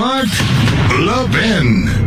Mark Levin.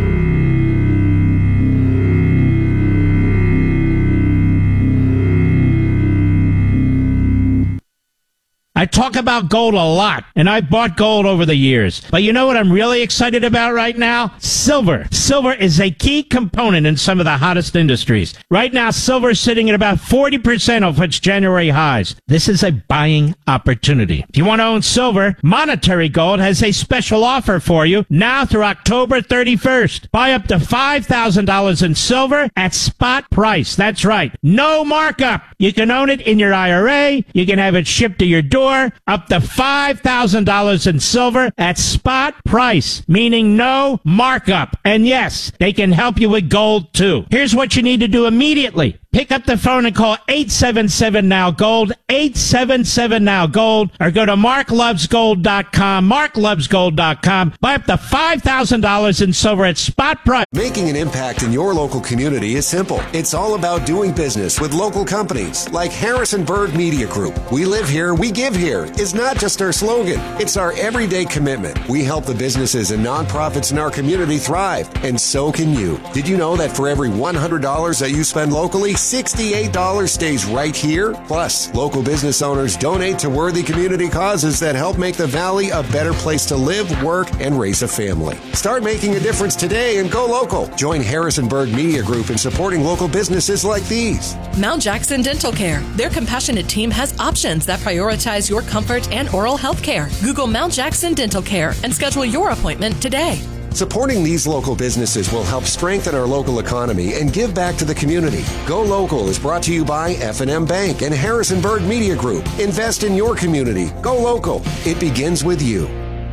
I talk about gold a lot, and I've bought gold over the years. But you know what I'm really excited about right now? Silver. Silver is a key component in some of the hottest industries. Right now, silver is sitting at about 40% of its January highs. This is a buying opportunity. If you want to own silver, Monetary Gold has a special offer for you now through October 31st. Buy up to $5,000 in silver at spot price. That's right. No markup. You can own it in your IRA. You can have it shipped to your door. Up to $5,000 in silver at spot price, meaning no markup. And yes, they can help you with gold too. Here's what you need to do immediately. Pick up the phone and call 877-NOW-GOLD, 877-NOW-GOLD, or go to marklovesgold.com, marklovesgold.com. Buy up to $5,000 in silver at spot price. Making an impact in your local community is simple. It's all about doing business with local companies like Harrisonburg Media Group. We live here, we give here is not just our slogan. It's our everyday commitment. We help the businesses and nonprofits in our community thrive, and so can you. Did you know that for every $100 that you spend locally, $68 stays right here? Plus, local business owners donate to worthy community causes that help make the Valley a better place to live, work, and raise a family. Start making a difference today and go local. Join Harrisonburg Media Group in supporting local businesses like these. Mount Jackson Dental Care. Their compassionate team has options that prioritize your comfort and oral health care. Google Mount Jackson Dental Care and schedule your appointment today. Supporting these local businesses will help strengthen our local economy and give back to the community. Go Local is brought to you by F&M Bank and Harrisonburg Media Group. Invest in your community. Go local. It begins with you.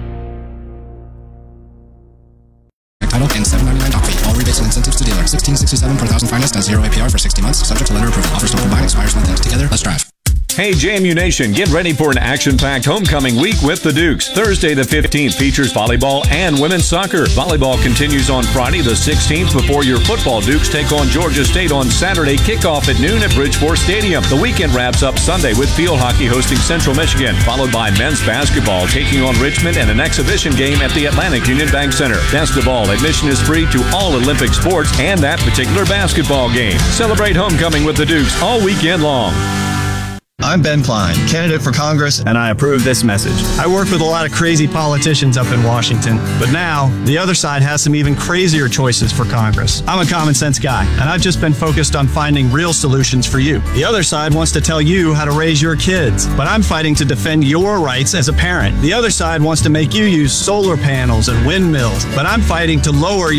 Title and $7.99 fee. All rebates and incentives to dealer. $16.67 per thousand financed at 0 APR for 60 months. Subject to lender approval. Offers don't combine. Expires month ends. Together, let's drive. Hey, JMU Nation, get ready for an action-packed homecoming week with the Dukes. Thursday the 15th features volleyball and women's soccer. Volleyball continues on Friday the 16th before your football Dukes take on Georgia State on Saturday. Kickoff at noon at Bridgeport Stadium. The weekend wraps up Sunday with field hockey hosting Central Michigan, followed by men's basketball taking on Richmond and an exhibition game at the Atlantic Union Bank Center. Best of all, admission is free to all Olympic sports and that particular basketball game. Celebrate homecoming with the Dukes all weekend long. I'm Ben Klein, candidate for Congress, and I approve this message. I work with a lot of crazy politicians up in Washington, but now the other side has some even crazier choices for Congress. I'm a common sense guy, and I've just been focused on finding real solutions for you. The other side wants to tell you how to raise your kids, but I'm fighting to defend your rights as a parent. The other side wants to make you use solar panels and windmills, but I'm fighting to lower your